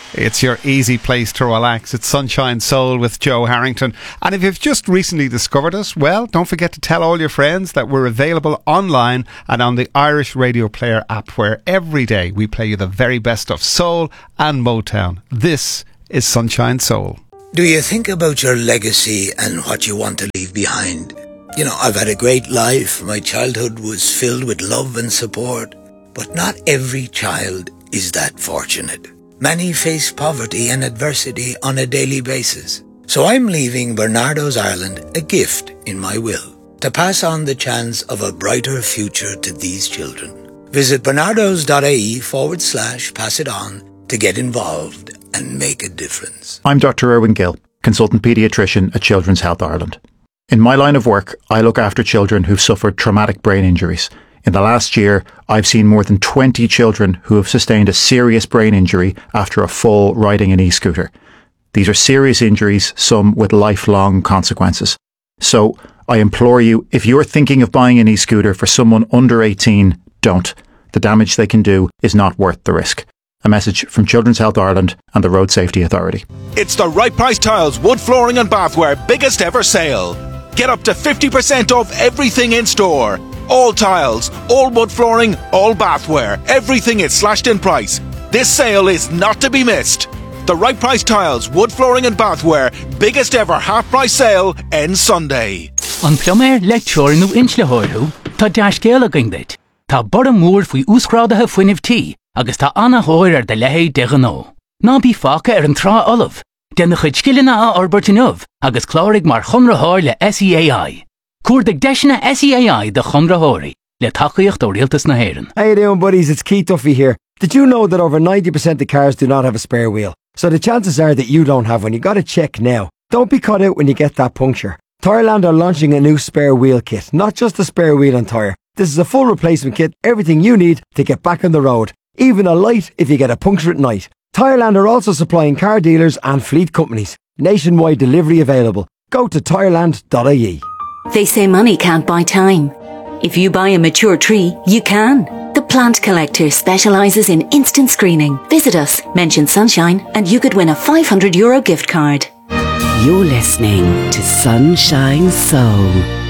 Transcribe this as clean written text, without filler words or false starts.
It's your easy place to relax. It's Sunshine Soul with Joe Harrington. And if you've just recently discovered us, well, don't forget to tell all your friends that we're available online and on the Irish Radio Player app, where every day we play you the very best of soul and Motown. This is Sunshine Soul. Do you think about your legacy and what you want to leave behind? You know, I've had a great life. My childhood was filled with love and support. But not every child is that fortunate. Many face poverty and adversity on a daily basis. So I'm leaving Bernardo's Ireland a gift in my will to pass on the chance of a brighter future to these children. Visit bernardos.ie/pass it on to get involved and make a difference. I'm Dr. Irwin Gill, consultant paediatrician at Children's Health Ireland. In my line of work, I look after children who've suffered traumatic brain injuries. In the last year, I've seen more than 20 children who have sustained a serious brain injury after a fall riding an e-scooter. These are serious injuries, some with lifelong consequences. So I implore you, if you're thinking of buying an e-scooter for someone under 18, don't. The damage they can do is not worth the risk. A message from Children's Health Ireland and the Road Safety Authority. It's the Right Price Tiles Wood Flooring and Bathware biggest ever sale. Get up to 50% off everything in store. All tiles, all wood flooring, all bathware. Everything is slashed in price. This sale is not to be missed. The Right Price Tiles Wood Flooring and Bathware biggest ever half price sale ends Sunday. An plumber lecture nu inchlehoirhu, ta dashgela gingdit. Ta bora moor fui úscrádathe fuinniv tí, agus ta anna hoir de lehe degano. Na bí faca an tra olive. Den de chud skillina a orbertinov, agus clárig mar chumra hóir le SEAI. Cuairdig deisina SEAI de chumra hóirí, le tacaíocht ó rialtas na hÉireann. How you doing, buddies? It's Keith Duffy here. Did you know that over 90% of cars do not have a spare wheel? So the chances are that you don't have one. You got to check now. Don't be caught out when you get that puncture. Tyreland are launching a new spare wheel kit, not just a spare wheel and tyre. This is a full replacement kit, everything you need to get back on the road. Even a light if you get a puncture at night. Tyreland are also supplying car dealers and fleet companies. Nationwide delivery available. Go to tyreland.ie. They say money can't buy time. If you buy a mature tree, you can. The Plant Collector specialises in instant screening. Visit us, mention Sunshine, and you could win a €500 gift card. You're listening to Sunshine Soul.